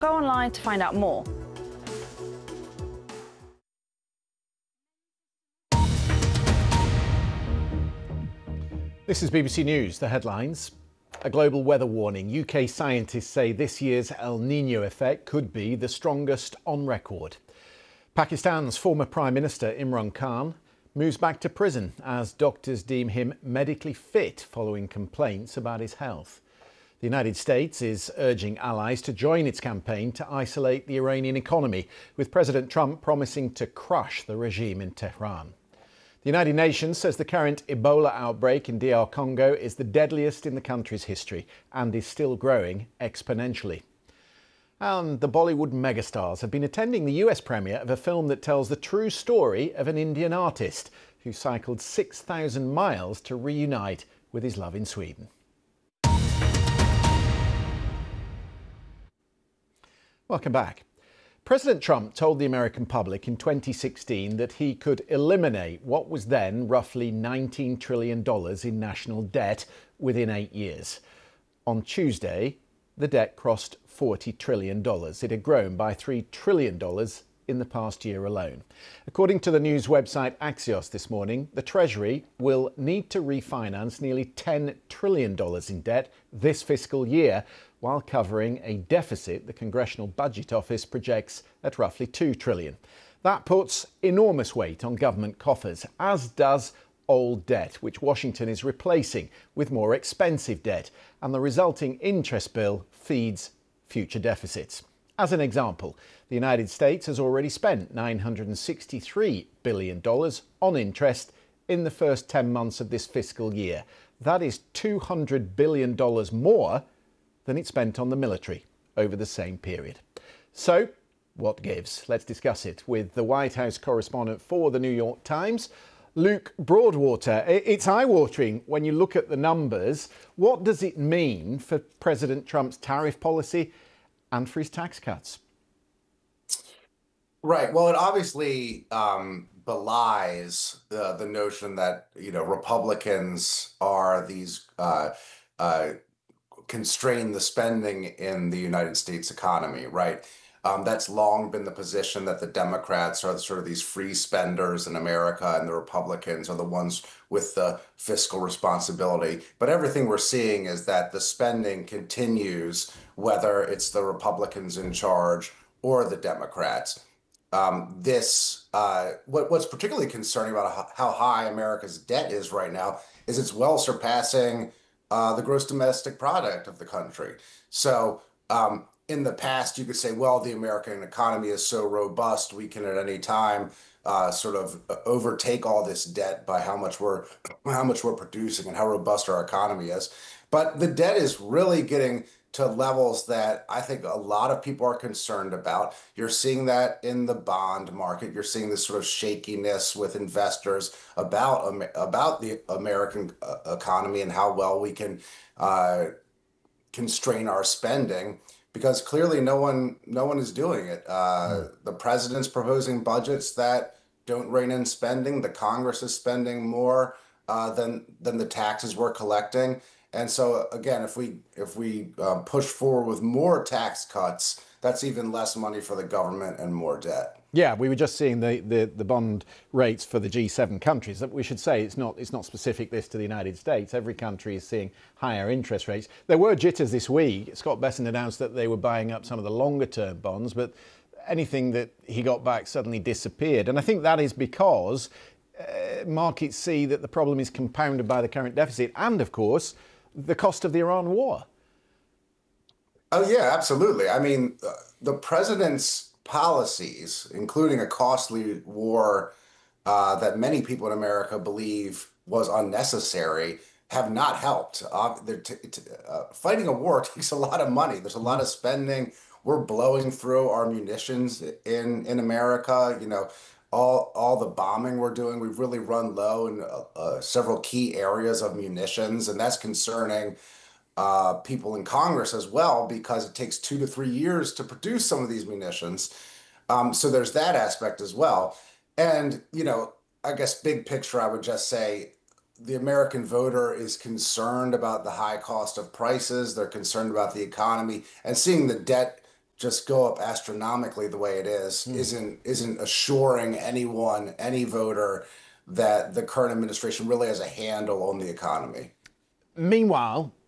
Go online to find out more. This is BBC News, the headlines. A global weather warning. UK scientists say this year's El Niño effect could be the strongest on record. Pakistan's former Prime Minister Imran Khan moves back to prison as doctors deem him medically fit following complaints about his health. The United States is urging allies to join its campaign to isolate the Iranian economy, with President Trump promising to crush the regime in Tehran. The United Nations says the current Ebola outbreak in DR Congo is the deadliest in the country's history and is still growing exponentially. And the Bollywood megastars have been attending the US premiere of a film that tells the true story of an Indian artist who cycled 6,000 miles to reunite with his love in Sweden. Welcome back. President Trump told the American public in 2016 that he could eliminate what was then roughly $19 trillion in national debt within 8 years. On Tuesday, the debt crossed $40 trillion. It had grown by $3 trillion in the past year alone. According to the news website Axios this morning, the Treasury will need to refinance nearly $10 trillion in debt this fiscal year, while covering a deficit the Congressional Budget Office projects at roughly $2 trillion. That puts enormous weight on government coffers, as does old debt, which Washington is replacing with more expensive debt, and the resulting interest bill feeds future deficits. As an example, the United States has already spent $963 billion on interest in the first 10 months of this fiscal year. That is $200 billion more than it spent on the military over the same period. So, what gives? Let's discuss it with the White House correspondent for the New York Times, Luke Broadwater. It's eye-watering when you look at the numbers. What does it mean for President Trump's tariff policy and for his tax cuts? Right. Well, it obviously belies the notion that, Republicans are these constrain the spending in the United States economy, right? That's long been the position that the Democrats are sort of these free spenders in America, and the Republicans are the ones with the fiscal responsibility. But everything we're seeing is that the spending continues, whether it's the Republicans in charge or the Democrats. What's particularly concerning about how high America's debt is right now is it's well surpassing the gross domestic product of the country. So in the past, you could say, well, the American economy is so robust, we can at any time sort of overtake all this debt by how much we're producing and how robust our economy is. But the debt is really getting to levels that I think a lot of people are concerned about. You're seeing that in the bond market. You're seeing this sort of shakiness with investors about the American economy and how well we can constrain our spending, because clearly no one is doing it. The president's proposing budgets that don't rein in spending. The Congress is spending more than the taxes we're collecting. And so again, if we push forward with more tax cuts, that's even less money for the government and more debt. Yeah, we were just seeing the bond rates for the G7 countries. That we should say it's not specific this to the United States. Every country is seeing higher interest rates. There were jitters this week. Scott Bessent announced that they were buying up some of the longer term bonds, but anything that he got back suddenly disappeared. And I think that is because markets see that the problem is compounded by the current deficit and, of course, the cost of the Iran war. Oh, yeah, absolutely. I mean, the president's policies, including a costly war that many people in America believe was unnecessary, have not helped. Fighting a war takes a lot of money. There's a lot of spending. We're blowing through our munitions in America. All the bombing we're doing, we've really run low in several key areas of munitions, and that's concerning people in Congress as well, because it takes 2 to 3 years to produce some of these munitions. So there's that aspect as well. And, I guess big picture, I would just say the American voter is concerned about the high cost of prices. They're concerned about the economy, and seeing the debt just go up astronomically the way it is isn't assuring anyone, any voter, that the current administration really has a handle on the economy. Meanwhile,